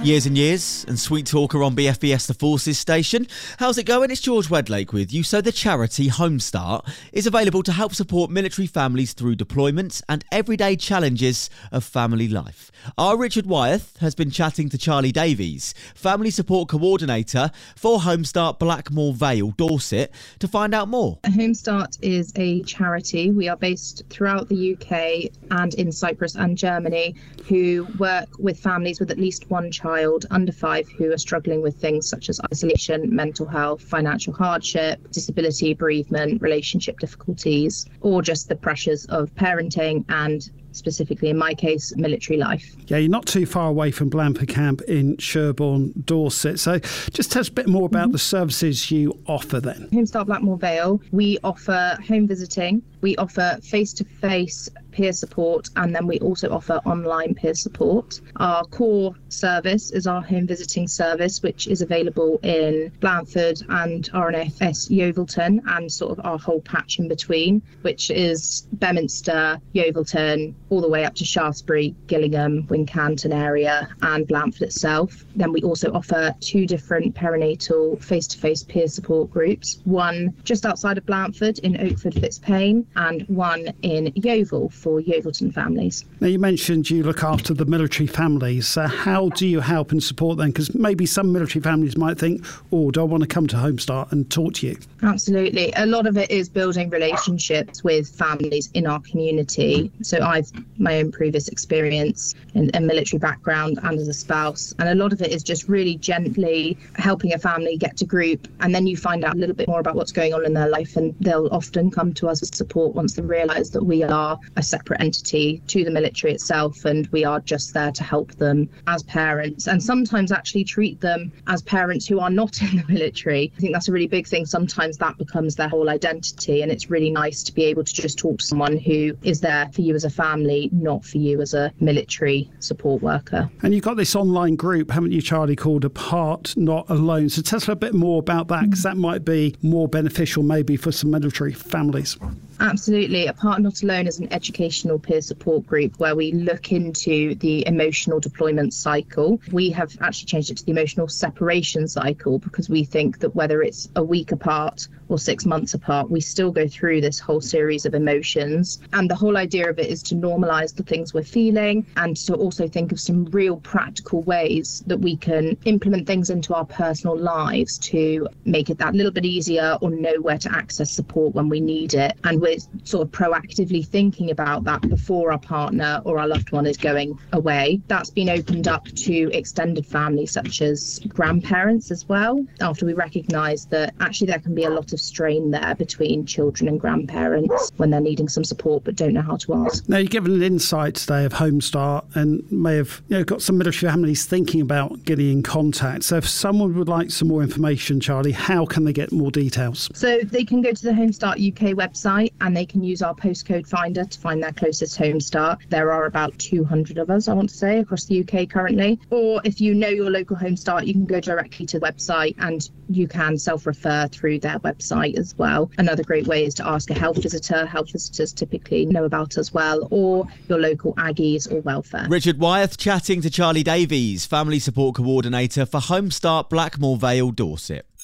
Years and years, and Sweet Talker on BFBS The Forces station. How's it going? It's George Wedlake with you. So the charity Home Start is available to help support military families through deployments and everyday challenges of family life. Our Richard Wyeth has been chatting to Charlie Davies, Family Support Coordinator for Home Start Blackmore Vale, Dorset, to find out more. Home Start is a charity. We are based throughout the UK and in Cyprus and Germany, who work with families with at least one child under 5 who are struggling with things such as isolation, mental health, financial hardship, disability, bereavement, relationship difficulties, or just the pressures of parenting and, specifically in my case, military life. Yeah, you're not too far away from Blandford Camp in Sherborne, Dorset. So just tell us a bit more about the services you offer then. Home Start Blackmore Vale, we offer home visiting, we offer face-to-face peer support, and then we also offer online peer support. Our core service is our home visiting service, which is available in Blandford and RNFS Yeovilton and sort of our whole patch in between, which is Bedminster, Yeovilton, all the way up to Shaftesbury, Gillingham, Wincanton area and Blandford itself. Then we also offer 2 different perinatal face-to-face peer support groups, one just outside of Blandford in Oakford Fitzpaine and one in Yeovil for Yeovilton families. Now, you mentioned you look after the military families. How do you help and support them? Because maybe some military families might think, oh, do I want to come to Home Start and talk to you? Absolutely. A lot of it is building relationships with families in our community. So I've my own previous experience in a military background and as a spouse. And a lot of it is just really gently helping a family get to group. And then you find out a little bit more about what's going on in their life. And they'll often come to us with support once they realise that we are a separate entity to the military itself, and we are just there to help them as parents, and sometimes actually treat them as parents who are not in the military. I think that's a really big thing. Sometimes that becomes their whole identity, and it's really nice to be able to just talk to someone who is there for you as a family, not for you as a military support worker. And you've got this online group, haven't you, Charlie, called Apart Not Alone. So tell us a bit more about that, because that might be more beneficial maybe for some military families. Absolutely. Apart Not Alone is an educational peer support group where we look into the emotional deployment cycle. We have actually changed it to the emotional separation cycle because we think that whether it's a week apart or 6 months apart, we still go through this whole series of emotions. And the whole idea of it is to normalise the things we're feeling and to also think of some real practical ways that we can implement things into our personal lives to make it that little bit easier or know where to access support when we need it. And we're sort of proactively thinking about that before our partner or our loved one is going away. That's been opened up to extended families such as grandparents as well, after we recognise that actually there can be a lot of strain there between children and grandparents when they're needing some support but don't know how to ask. Now, you've given an insight today of Home Start and may have got some military families thinking about getting in contact. So if someone would like some more information, Charlie, how can they get more details? So they can go to the Home Start UK website and they can use our postcode finder to find their closest Home Start. There are about 200 of us, I want to say, across the UK currently. Or if you know your local Home Start, you can go directly to the website and you can self-refer through their website as well. Another great way is to ask a health visitor. Health visitors typically know about as well, or your local Aggies or welfare. Richard Wyeth chatting to Charlie Davies, Family Support Coordinator for Home Start Blackmore Vale, Dorset.